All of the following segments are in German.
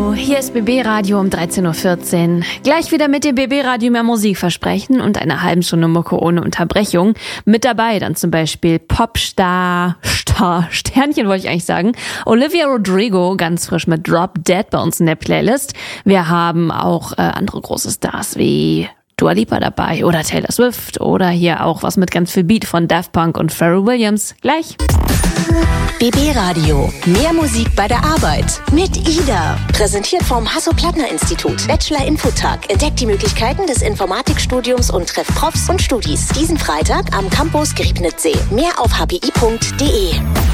Hallo, hier ist BB Radio um 13.14 Uhr. Gleich wieder mit dem BB Radio mehr Musik versprechen und einer halben Stunde Mucke ohne Unterbrechung. Mit dabei dann zum Beispiel Sternchen wollte ich eigentlich sagen. Olivia Rodrigo, ganz frisch mit Drop Dead bei uns in der Playlist. Wir haben auch andere große Stars wie Dua Lipa dabei oder Taylor Swift oder hier auch was mit ganz viel Beat von Daft Punk und Pharrell Williams. Gleich. BB Radio. Mehr Musik bei der Arbeit. Mit Ida. Präsentiert vom Hasso-Plattner-Institut. Bachelor-Infotag. Entdeckt die Möglichkeiten des Informatikstudiums und trefft Profs und Studis. Diesen Freitag am Campus Griebnitzsee. Mehr auf hpi.de.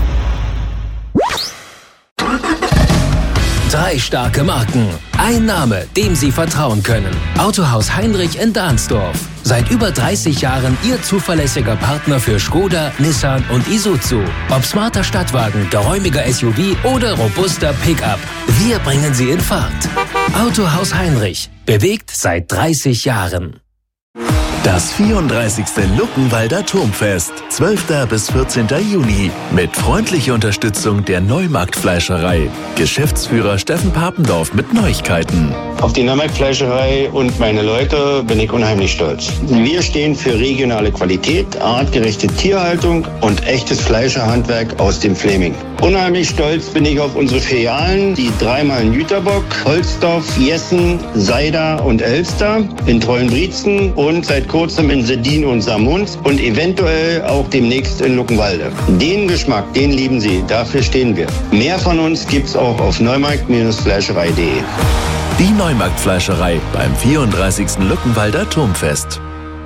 3 starke Marken. Ein Name, dem Sie vertrauen können. Autohaus Heinrich in Dahnsdorf. Seit über 30 Jahren Ihr zuverlässiger Partner für Skoda, Nissan und Isuzu. Ob smarter Stadtwagen, geräumiger SUV oder robuster Pickup. Wir bringen Sie in Fahrt. Autohaus Heinrich. Bewegt seit 30 Jahren. Das 34. Luckenwalder Turmfest, 12. bis 14. Juni, mit freundlicher Unterstützung der Neumarktfleischerei. Geschäftsführer Steffen Papendorf mit Neuigkeiten. Auf die Neumarktfleischerei und meine Leute bin ich unheimlich stolz. Wir stehen für regionale Qualität, artgerechte Tierhaltung und echtes Fleischerhandwerk aus dem Fläming. Unheimlich stolz bin ich auf unsere Filialen, die 3-mal in Jüterbock, Holzdorf, Jessen, Seida und Elster, in Treuenbrietzen und seit kurzem in Seddin und Samunz und eventuell auch demnächst in Luckenwalde. Den Geschmack, den lieben Sie, dafür stehen wir. Mehr von uns gibt's auch auf neumarkt-fleischerei.de. Die Neumarktfleischerei beim 34. Luckenwalder Turmfest.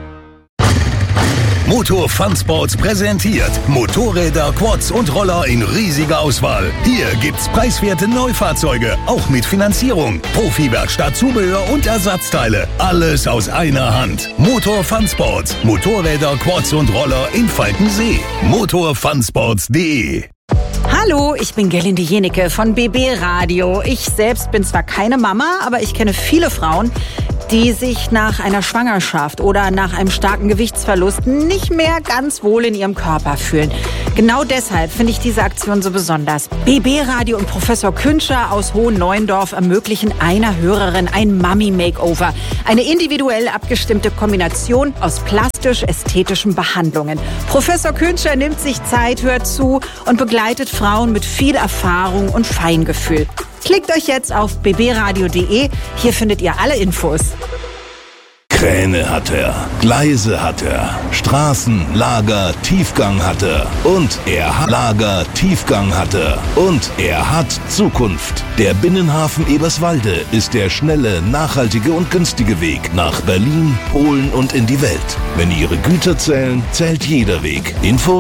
Motor Fun Sports präsentiert Motorräder, Quads und Roller in riesiger Auswahl. Hier gibt's preiswerte Neufahrzeuge, auch mit Finanzierung, Profi-Werkstatt, Zubehör und Ersatzteile. Alles aus einer Hand. Motor Fun Sports. Motorräder, Quads und Roller in Falkensee. motorfunsports.de. Hallo, ich bin Gerlinde Jenecke von BB Radio. Ich selbst bin zwar keine Mama, aber ich kenne viele Frauen, die sich nach einer Schwangerschaft oder nach einem starken Gewichtsverlust nicht mehr ganz wohl in ihrem Körper fühlen. Genau deshalb finde ich diese Aktion so besonders. BB Radio und Professor Künscher aus Hohenneuendorf ermöglichen einer Hörerin ein Mummy-Makeover. Eine individuell abgestimmte Kombination aus plastisch-ästhetischen Behandlungen. Professor Künscher nimmt sich Zeit, hört zu und begleitet Frauen mit viel Erfahrung und Feingefühl. Klickt euch jetzt auf bbradio.de. Hier findet ihr alle Infos. Kräne hat er, Gleise hat er, Straßen, Lager, Tiefgang hat er. Und er hat Lager, Tiefgang hat er. Und er hat Zukunft. Der Binnenhafen Eberswalde ist der schnelle, nachhaltige und günstige Weg nach Berlin, Polen und in die Welt. Wenn Ihre Güter zählen, zählt jeder Weg. Infos